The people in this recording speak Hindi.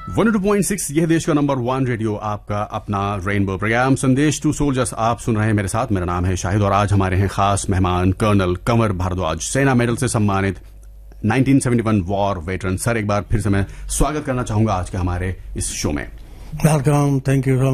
102.6 यह देश का नंबर 1 रेडियो, आपका अपना रेनबो प्रोग्राम संदेश टू सोल्जर्स आप सुन रहे हैं मेरे साथ। मेरा नाम है शाहिद और आज हमारे हैं खास मेहमान कर्नल कंवर भारद्वाज, सेना मेडल से सम्मानित 1971 वॉर वेटरन। सर, एक बार फिर से मैं स्वागत करना चाहूंगा आज के हमारे इस शो में। Welcome, thank you.